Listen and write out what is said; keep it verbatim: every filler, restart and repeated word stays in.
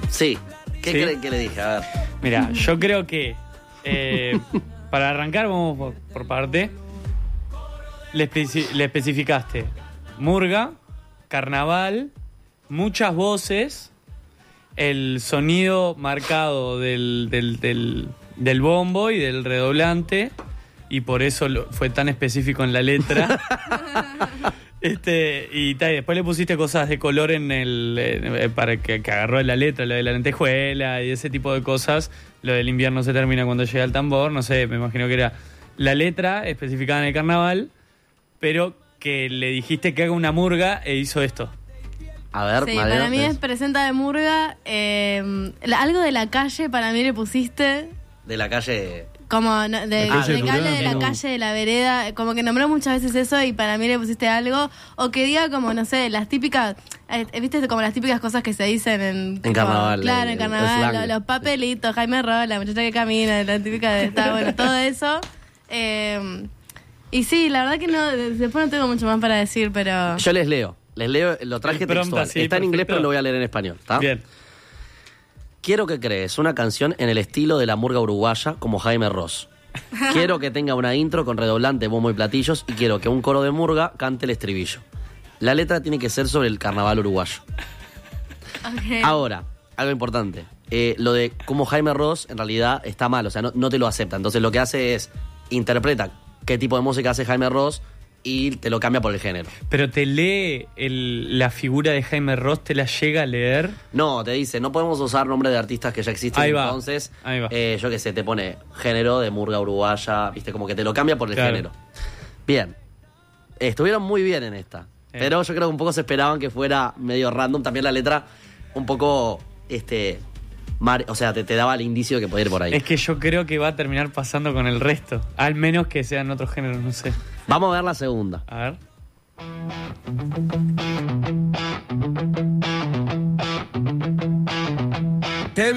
Sí. ¿Qué ¿Sí? creen que le dije? A ver. Mira, yo creo que eh, para arrancar, vamos por, por parte. Le, especi- le especificaste murga, carnaval, muchas voces, el sonido marcado del, del, del, del bombo y del redoblante, y por eso lo, fue tan específico en la letra. Este, y, ta, y después le pusiste cosas de color en el eh, para que, que agarró la letra, lo de la lentejuela y ese tipo de cosas. Lo del invierno se termina cuando llega el tambor, no sé, me imagino que era la letra especificada en el carnaval, pero que le dijiste que haga una murga e hizo esto. A ver, Sí, Mariano, para mí ¿ves? es presenta de murga. Eh, la- algo de la calle, para mí le pusiste. De la calle. Como no, de, Ah, de del calle, Durán, de la no. calle, de la vereda, como que nombró muchas veces eso y para mí le pusiste algo, o que diga como, no sé, las típicas, eh, viste como las típicas cosas que se dicen en... En carnaval, Claro, el- en el carnaval, slang. lo- los papelitos, Jaime Ross, la muchacha que camina, la típica de estar, bueno, todo eso. Eh, y sí, la verdad que no, después no tengo mucho más para decir, pero... Yo les leo. Les leo, lo traje El prompt textual. así, Está en inglés, perfecto. pero lo voy a leer en español. ¿Está? Bien. Quiero que crees una canción en el estilo de la murga uruguaya como Jaime Ross. Quiero que tenga una intro con redoblante, bombo y platillos y quiero que un coro de murga cante el estribillo. La letra tiene que ser sobre el carnaval uruguayo. Okay. Ahora, algo importante. Eh, lo de como Jaime Ross en realidad está mal, o sea, no, no te lo acepta. Entonces lo que hace es interpreta qué tipo de música hace Jaime Ross y te lo cambia por el género. Pero te lee el, la figura de Jaime Ross, te la llega a leer. No, te dice, no podemos usar nombres de artistas que ya existen. Ahí va, Entonces, ahí va. eh, yo qué sé, te pone género de murga uruguaya, viste, como que te lo cambia por el Claro. género. Bien. Estuvieron muy bien en esta. Eh. Pero yo creo que un poco se esperaban que fuera medio random. También la letra un poco, este, mar- o sea, te, te daba el indicio de que podía ir por ahí. Es que yo creo que va a terminar pasando con el resto. Al menos que sean otros géneros, no sé. Vamos a ver la segunda. A ver.